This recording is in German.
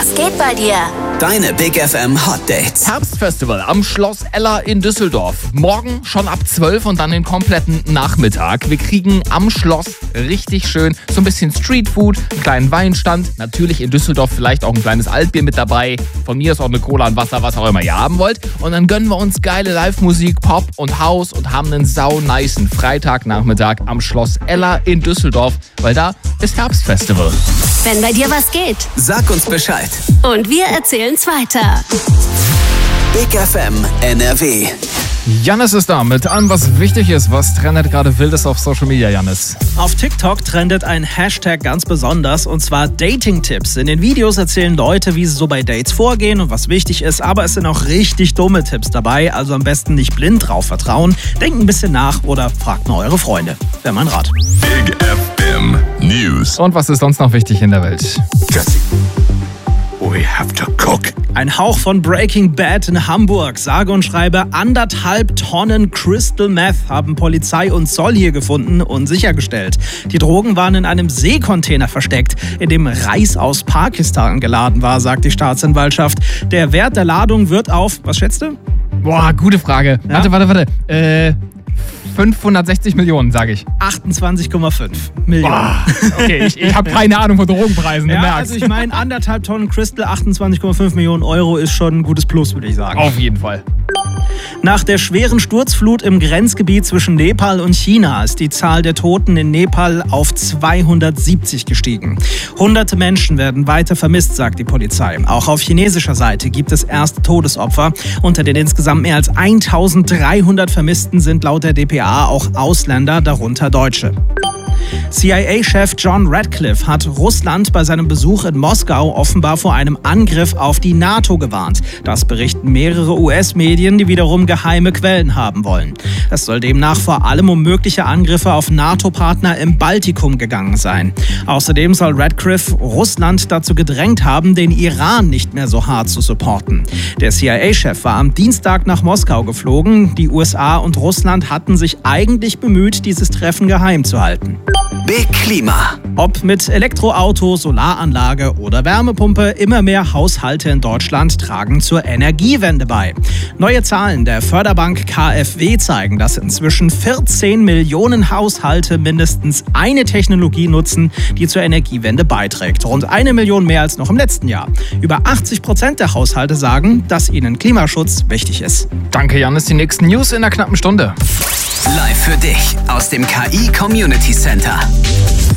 Was geht bei dir? Deine Big FM Hot Dates. Herbstfestival am Schloss Ella in Düsseldorf. Morgen schon ab 12 und dann den kompletten Nachmittag. Wir kriegen am Schloss richtig schön so ein bisschen Streetfood, einen kleinen Weinstand. Natürlich in Düsseldorf vielleicht auch ein kleines Altbier mit dabei. Von mir ist auch eine Cola und Wasser, was auch immer ihr haben wollt. Und dann gönnen wir uns geile Live-Musik, Pop und House und haben einen saunicen Freitagnachmittag am Schloss Ella in Düsseldorf, weil da ist Herbstfestival. Wenn bei dir was geht. Sag uns Bescheid. Und wir erzählen's weiter. Big FM NRW. Jannis ist da mit allem, was wichtig ist. Was trendet gerade Wildes auf Social Media, Jannis? Auf TikTok trendet ein Hashtag ganz besonders, und zwar Dating-Tipps. In den Videos erzählen Leute, wie sie so bei Dates vorgehen und was wichtig ist, aber es sind auch richtig dumme Tipps dabei, also am besten nicht blind drauf vertrauen. Denkt ein bisschen nach oder fragt mal eure Freunde. Wäre mein Rat. Big FM News. Und was ist sonst noch wichtig in der Welt? Jesse, we have to cook. Ein Hauch von Breaking Bad in Hamburg. Sage und schreibe 1,5 Tonnen Crystal Meth haben Polizei und Zoll hier gefunden und sichergestellt. Die Drogen waren in einem Seekontainer versteckt, in dem Reis aus Pakistan geladen war, sagt die Staatsanwaltschaft. Der Wert der Ladung wird auf, was schätzt du? Boah, gute Frage. Ja? Warte. 560 Millionen, sage ich. 28,5 Millionen. Boah, okay, ich habe keine Ahnung von Drogenpreisen, du Ja, merkst. also ich meine, 1,5 Tonnen Crystal, 28,5 Millionen Euro ist schon ein gutes Plus, würde ich sagen. Auf jeden Fall. Nach der schweren Sturzflut im Grenzgebiet zwischen Nepal und China ist die Zahl der Toten in Nepal auf 270 gestiegen. Hunderte Menschen werden weiter vermisst, sagt die Polizei. Auch auf chinesischer Seite gibt es erste Todesopfer. Unter den insgesamt mehr als 1300 Vermissten sind laut der dpa auch Ausländer, darunter Deutsche. CIA-Chef John Radcliffe hat Russland bei seinem Besuch in Moskau offenbar vor einem Angriff auf die NATO gewarnt. Das berichten mehrere US-Medien, die wiederum geheime Quellen haben wollen. Es soll demnach vor allem um mögliche Angriffe auf NATO-Partner im Baltikum gegangen sein. Außerdem soll Radcliffe Russland dazu gedrängt haben, den Iran nicht mehr so hart zu supporten. Der CIA-Chef war am Dienstag nach Moskau geflogen. Die USA und Russland hatten sich eigentlich bemüht, dieses Treffen geheim zu halten. Big Klima. Ob mit Elektroauto, Solaranlage oder Wärmepumpe, immer mehr Haushalte in Deutschland tragen zur Energiewende bei. Neue Zahlen der Förderbank KfW zeigen, dass inzwischen 14 Millionen Haushalte mindestens eine Technologie nutzen, die zur Energiewende beiträgt. Rund 1 Million mehr als noch im letzten Jahr. Über 80% der Haushalte sagen, dass ihnen Klimaschutz wichtig ist. Danke, Jannis. Die nächsten News in einer knappen Stunde. Live für dich aus dem KI Community Center.